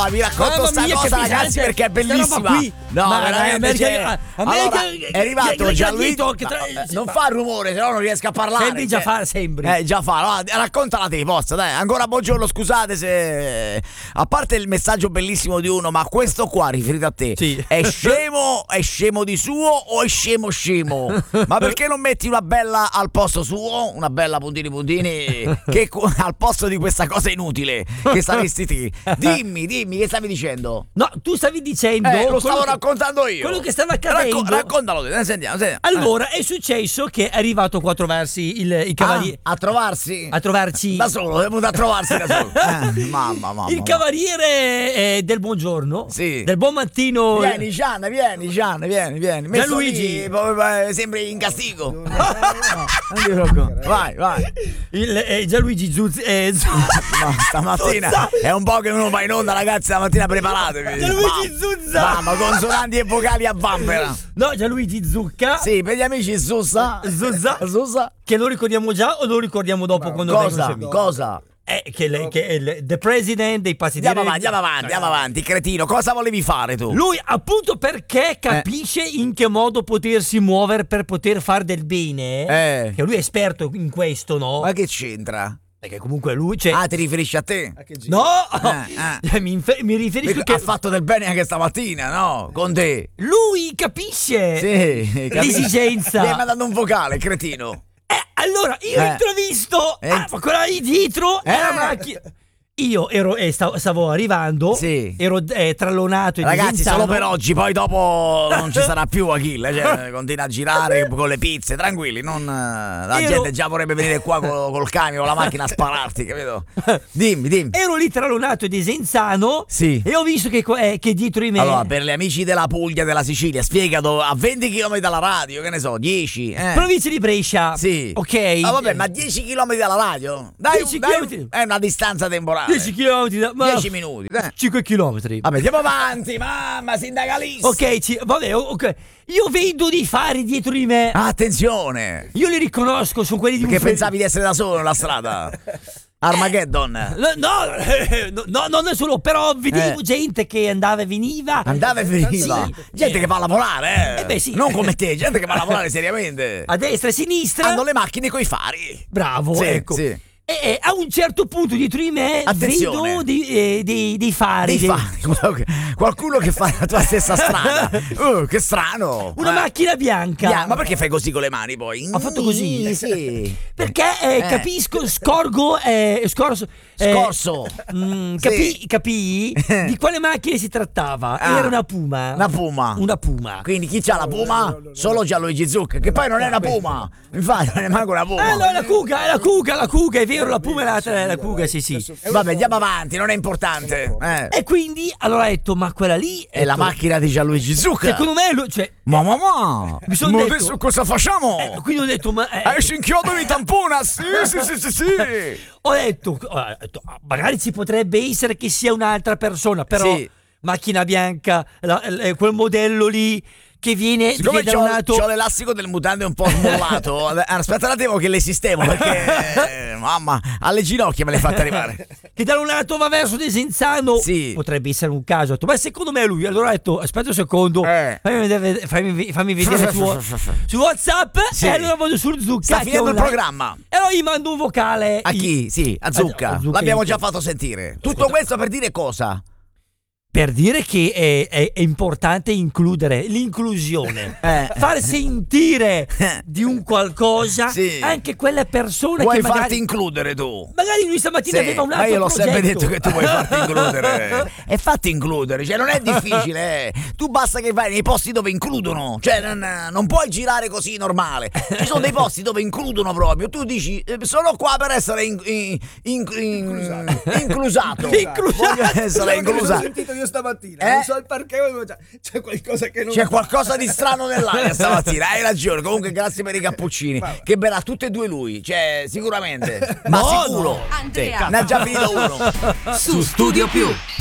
No, vi racconto sta cosa, ragazzi, perché è bellissima. No, veramente. Allora, è arrivato Gianluigi. Non fa rumore, se no non riesco a parlare. Sembri. Già fa. No, raccontala te, forza, dai. Ancora buongiorno, scusate se. A parte il messaggio bellissimo di uno, ma questo qua riferito a te è scemo di suo o è scemo? Ma perché non metti una bella al posto suo, una bella puntini che al posto di questa cosa inutile che saresti te? Dimmi che stavi dicendo? No, tu stavi dicendo lo stavo raccontando io. Quello che stava accadendo. Raccontalo, sentiamo. Allora, è successo che è arrivato qua a trovarsi il cavaliere. A trovarsi? A trovarci da solo, è venuto a trovarsi da solo. Mamma. Il cavaliere del buongiorno. Sì. Del buon mattino. Vieni. Gianluigi. Sembri in castigo. Non ti preoccupare. Vai. Gianluigi Zuzza. No, stamattina è un po' che uno va in onda, ragazzi, stamattina preparatevi. Gianluigi Zuzza. Mamma, consonanti e vocali a vanvera. No, Gianluigi Zucca. Sì, per gli amici Zuzza. Che lo ricordiamo già o lo ricordiamo dopo? Quando Cosa? Che è il president dei pazzi. Andiamo avanti, cretino. Cosa volevi fare tu? Lui, appunto, perché capisce in che modo potersi muovere per poter fare del bene. Che lui è esperto in questo, no? Ma che c'entra? Perché comunque lui ti riferisci a te? No! Mi riferisco che ha fatto del bene anche stamattina, no? Con te. Lui capisce l'esigenza. Mi hai mandato un vocale, cretino. Allora, io ho intravisto quella lì dietro la macchina. Io stavo arrivando, ero trallonato e ragazzi, Desenzano. solo per oggi, poi dopo non ci sarà più Achille, cioè, continua a girare con le pizze, tranquilli, la gente già vorrebbe venire qua col camion, con la macchina a spararti, capito? Dimmi. Ero lì trallonato e Desenzano e ho visto che dietro di me. Allora, per gli amici della Puglia, della Sicilia, spiega a 20 km dalla radio, che ne so, 10. Provincia di Brescia. Sì. Ok. Vabbè, ma 10 km dalla radio? Dai, 10 km. È una distanza temporale. 10 km, 10 minuti. 5 km. Vabbè, andiamo avanti, mamma, sindacalista. Ok. Io vedo dei fari dietro di me. Attenzione. Io li riconosco, sono quelli di Perché pensavi di essere da solo nella strada? Armageddon. No, non è solo, però vedevo gente che andava e veniva. Gente che va a lavorare, sì. Non come te, gente che va a lavorare seriamente. A destra e a sinistra. Hanno le macchine coi fari. Bravo, ecco. Sì. E a un certo punto dietro di me vedo dei fari. Qualcuno che fa la tua stessa strada. Che strano. Una macchina bianca. Ma perché fai così con le mani poi? Ho fatto così. Sì. Perché capisco, scorso. Capii di quale macchina si trattava. Era una Puma. Una Puma. Quindi chi c'ha la Puma? Solo Gianluigi Zucca, che poi non è una Puma. Infatti non è manco una Puma. No, è la Cuga, è vero, la Puma è la Cuga, sì. Vabbè, andiamo avanti, non è importante. E quindi allora ho detto, ma quella lì è la macchina di Gianluigi Zucca. Secondo me ma mi sono detto, adesso cosa facciamo? Quindi ho detto, esci inchiodo mi tampona. Sì. Ho detto, magari ci potrebbe essere che sia un'altra persona, però macchina bianca, quel modello lì che viene da un lato. C'ho l'elastico del mutande un po' smollato. Aspetta un attimo che le sistemo, perché mamma, alle ginocchia me le fate arrivare. Che da un lato va verso Desenzano. Potrebbe essere un caso. Ho detto, ma secondo me è lui. Allora ho detto, aspetta un secondo, fammi vedere su WhatsApp. E allora vado sul Zucca. Sta finendo il programma. E allora gli mando un vocale. A chi? Sì, a Zucca. L'abbiamo già fatto sentire. Tutto questo per dire cosa? Per dire che è importante includere l'inclusione, far sentire di un qualcosa anche quelle persone vuoi che magari farti includere tu. Magari lui stamattina aveva un altro ma io l'ho progetto. sempre detto che tu vuoi farti includere. E fatti includere, cioè non è difficile. Tu basta che vai nei posti dove includono, cioè non puoi girare così normale. Ci sono dei posti dove includono proprio. Tu dici sono qua per essere inclusato. Voglio essere inclusato. Stamattina non so il perché, c'è qualcosa che non c'è qualcosa di strano nell'aria stamattina. Hai ragione. Comunque grazie per i cappuccini. Che bella, tutte e due lui, cioè sicuramente, ma sicuro Andrea ne ha già finito uno su Studio Più.